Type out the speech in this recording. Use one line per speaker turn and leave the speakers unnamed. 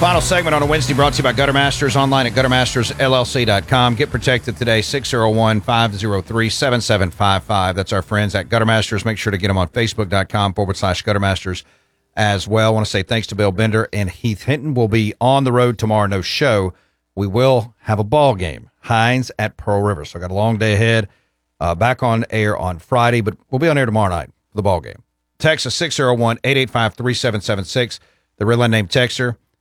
Final segment on a Wednesday brought to you by Gutter Masters, online at guttermastersllc.com. Get protected today, 601-503-7755. That's our friends at Gutter Masters. Make sure to get them on facebook.com/Gutter Masters as well. I want to say thanks to Bill Bender and Heath Hinton. We'll be on the road tomorrow, no show. We will have a ball game, Hines at Pearl River. So I got a long day ahead. Back on air on Friday, but we'll be on air tomorrow night for the ball game. Text us 601-885-3776. The real name texter.